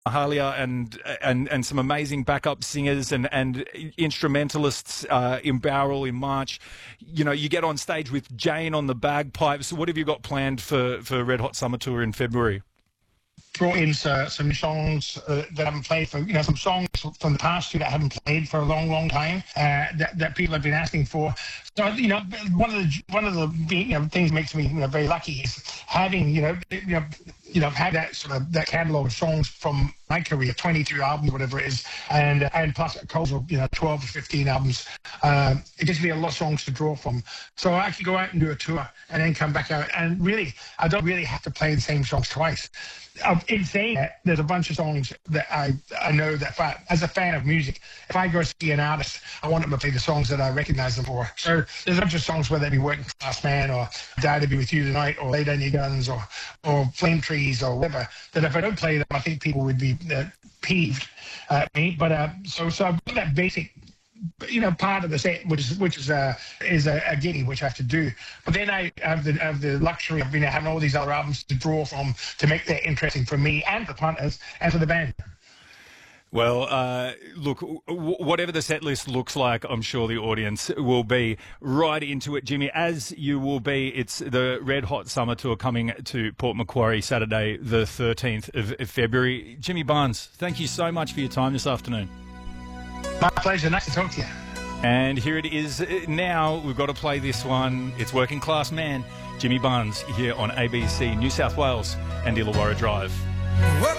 Mahalia and some amazing backup singers and instrumentalists in Bowral in March. You know, you get on stage with Jane on the bagpipes. What have you got planned for Red Hot Summer Tour in February? Brought in some songs that I haven't played for, some songs from the past that I haven't played for a long, long time that people have been asking for. So, one of the things that makes me very lucky is having had that sort of that catalog of songs from my career, 22 albums, whatever it is, and plus a total of 12 or 15 albums. It gives me a lot of songs to draw from. So I can go out and do a tour and then come back out. And really, I don't really have to play the same songs twice. In saying that, there's a bunch of songs that I know that as a fan of music, if I go see an artist, I want them to play the songs that I recognize them for. So there's a bunch of songs, whether they be Working Class Man or Die to Be With You Tonight or Lay Down Your Guns or Flame Trees or whatever, that if I don't play them, I think people would be peeved at me. But so I've got that basic part of the set, which is a gig which I have to do. But then I have the luxury of having all these other albums to draw from to make that interesting for me and the punters and for the band. Well, look, whatever the set list looks like, I'm sure the audience will be right into it, Jimmy, as you will be. It's the Red Hot Summer Tour coming to Port Macquarie Saturday, the 13th of February. Jimmy Barnes, thank you so much for your time this afternoon. My pleasure. Nice to talk to you. And here it is now. We've got to play this one. It's Working Class Man, Jimmy Barnes, here on ABC New South Wales and Illawarra Drive.